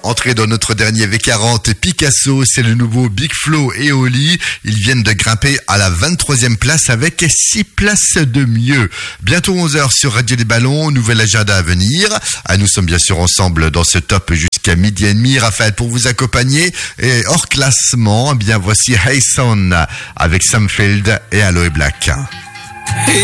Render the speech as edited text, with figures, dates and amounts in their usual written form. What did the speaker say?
Entrée dans notre dernier V40, Picasso, c'est le nouveau Big Flo et Oli. Ils viennent de grimper à la 23e place avec 6 places de mieux. Bientôt 11h sur Radio des Ballons, nouvel agenda à venir. Nous sommes bien sûr ensemble dans ce top jusqu'à midi et demi. Raphaël pour vous accompagner. Et hors classement, eh bien voici Hey Son avec Sam Field et Aloe Black. Hey